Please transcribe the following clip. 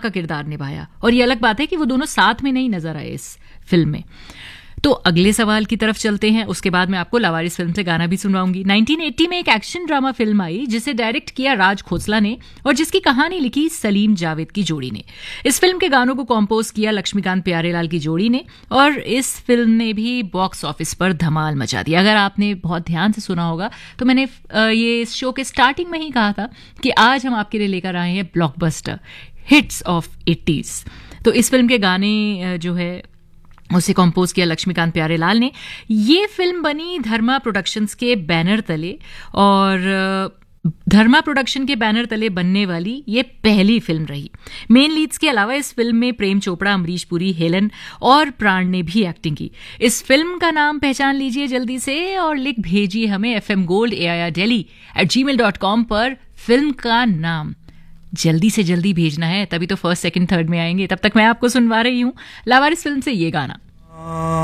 का किरदार निभाया, और ये अलग बात है कि वो दोनों साथ में नहीं नजर आए इस फिल्म में। तो अगले सवाल की तरफ चलते हैं, उसके बाद मैं आपको लावारिस फिल्म से गाना भी सुनवाऊंगी। 1980 में एक एक्शन ड्रामा फिल्म आई जिसे डायरेक्ट किया राज खोसला ने और जिसकी कहानी लिखी सलीम जावेद की जोड़ी ने। इस फिल्म के गानों को कंपोज किया लक्ष्मीकांत प्यारेलाल की जोड़ी ने, और इस फिल्म ने भी बॉक्स ऑफिस पर धमाल मचा दिया। अगर आपने बहुत ध्यान से सुना होगा तो मैंने ये इस शो के स्टार्टिंग में ही कहा था कि आज हम आपके लिए लेकर आए हैं ब्लॉकबस्टर हिट्स ऑफ 80s। तो इस फिल्म के गाने जो है उसे कंपोज किया लक्ष्मीकांत प्यारेलाल ने। ये फिल्म बनी धर्मा प्रोडक्शंस के बैनर तले, और धर्मा प्रोडक्शन के बैनर तले बनने वाली ये पहली फिल्म रही। मेन लीड्स के अलावा इस फिल्म में प्रेम चोपड़ा, अमरीश पुरी, हेलन और प्राण ने भी एक्टिंग की। इस फिल्म का नाम पहचान लीजिए जल्दी से और लिख भेजिए हमें fmgold@gmail.com पर फिल्म का नाम जल्दी से जल्दी भेजना है, तभी तो फर्स्ट, सेकंड, थर्ड में आएंगे। तब तक मैं आपको सुनवा रही हूं लावारिस फिल्म से ये गाना।